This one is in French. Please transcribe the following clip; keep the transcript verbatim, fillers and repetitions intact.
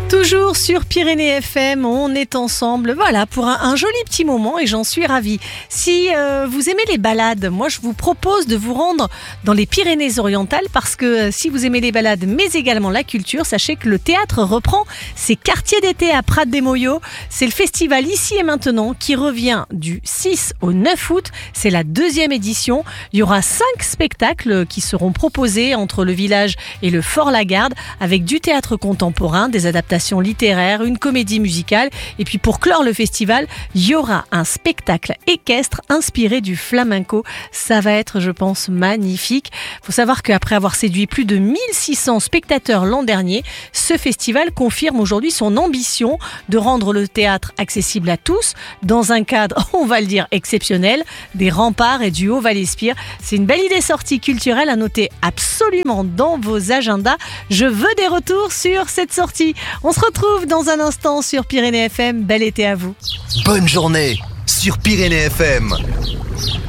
Toujours sur Pyrénées F M, on est ensemble, voilà, pour un, un joli petit moment et j'en suis ravie. Si euh, vous aimez les balades, moi je vous propose de vous rendre dans les Pyrénées-Orientales parce que euh, si vous aimez les balades mais également la culture, sachez que le théâtre reprend ses quartiers d'été à Prat-des-Moyaux. C'est le festival Ici et Maintenant qui revient du six au neuf août. C'est la deuxième édition. Il y aura cinq spectacles qui seront proposés entre le village et le Fort-Lagarde avec du théâtre contemporain, des adaptations littéraire, une comédie musicale et puis pour clore le festival, il y aura un spectacle équestre inspiré du flamenco. Ça va être, je pense, magnifique. Il faut savoir qu'après avoir séduit plus de mille six cents spectateurs l'an dernier, ce festival confirme aujourd'hui son ambition de rendre le théâtre accessible à tous dans un cadre, on va le dire, exceptionnel, des remparts et du Haut-Val-Espire. C'est une belle idée sortie culturelle à noter absolument dans vos agendas. Je veux des retours sur cette sortie. On se retrouve dans un instant sur Pyrénées F M. Bel été à vous. Bonne journée sur Pyrénées F M.